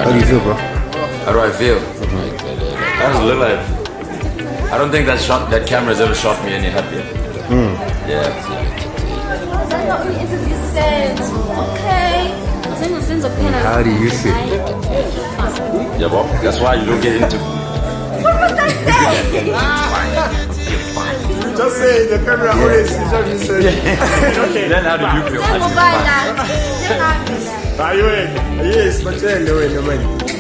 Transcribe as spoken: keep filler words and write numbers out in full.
How do you feel, bro? How do I feel? That doesn't look like. I don't think that shot, that camera's ever shot me any happier. Mm. Yeah. How do you feel? Yeah, well, that's why you don't get into. What was I saying? You're fine. Just say the camera always is what you say. Okay. Then how do you feel? I'm going to go now. Are you in? Yes, but you're in the way,